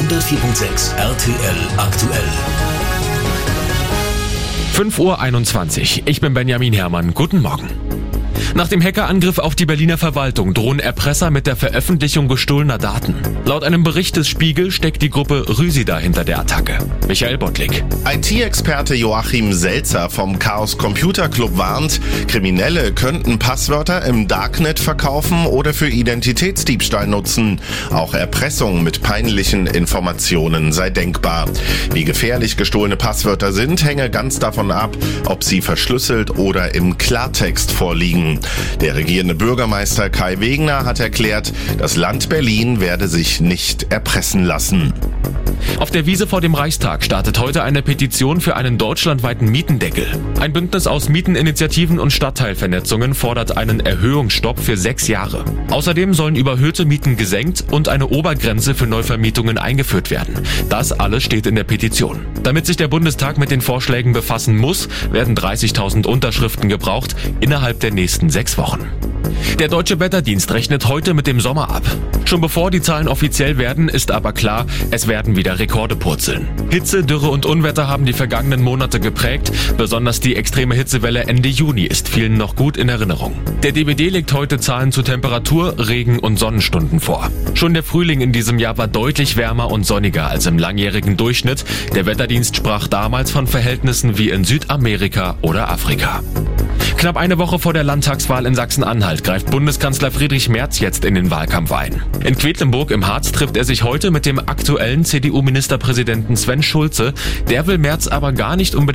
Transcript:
104.6 RTL aktuell. 5:21 Uhr. Ich bin Benjamin Herrmann. Guten Morgen. Nach dem Hackerangriff auf die Berliner Verwaltung drohen Erpresser mit der Veröffentlichung gestohlener Daten. Laut einem Bericht des Spiegel steckt die Gruppe Rüsida hinter der Attacke. Michael Bottlik. IT-Experte Joachim Selzer vom Chaos Computer Club warnt, Kriminelle könnten Passwörter im Darknet verkaufen oder für Identitätsdiebstahl nutzen. Auch Erpressung mit peinlichen Informationen sei denkbar. Wie gefährlich gestohlene Passwörter sind, hänge ganz davon ab, ob sie verschlüsselt oder im Klartext vorliegen. Der regierende Bürgermeister Kai Wegner hat erklärt, das Land Berlin werde sich nicht erpressen lassen. Auf der Wiese vor dem Reichstag startet heute eine Petition für einen deutschlandweiten Mietendeckel. Ein Bündnis aus Mieteninitiativen und Stadtteilvernetzungen fordert einen Erhöhungsstopp für 6 Jahre. Außerdem sollen überhöhte Mieten gesenkt und eine Obergrenze für Neuvermietungen eingeführt werden. Das alles steht in der Petition. Damit sich der Bundestag mit den Vorschlägen befassen muss, werden 30.000 Unterschriften gebraucht innerhalb der nächsten 6 Wochen. Der Deutsche Wetterdienst rechnet heute mit dem Sommer ab. Schon bevor die Zahlen offiziell werden, ist aber klar, es werden wieder Rekorde purzeln. Hitze, Dürre und Unwetter haben die vergangenen Monate geprägt. Besonders die extreme Hitzewelle Ende Juni ist vielen noch gut in Erinnerung. Der DWD legt heute Zahlen zu Temperatur, Regen und Sonnenstunden vor. Schon der Frühling in diesem Jahr war deutlich wärmer und sonniger als im langjährigen Durchschnitt. Der Wetterdienst sprach damals von Verhältnissen wie in Südamerika oder Afrika. Knapp eine Woche vor der Landtagswahl in Sachsen-Anhalt greift Bundeskanzler Friedrich Merz jetzt in den Wahlkampf ein. In Quedlinburg im Harz trifft er sich heute mit dem aktuellen CDU-Ministerpräsidenten Sven Schulze. Der will Merz aber gar nicht unbedingt